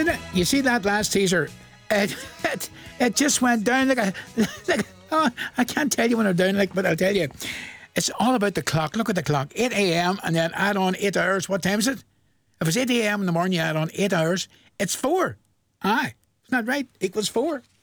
You see that last teaser? It just went down like a. Oh, I can't tell you when I'm down, but I'll tell you. It's all about the clock. Look at the clock. 8 a.m. and then add on 8 hours. What time is it? If it's 8 a.m. in the morning, you add on 8 hours. It's 4. Aye. Isn't that right? Equals 4.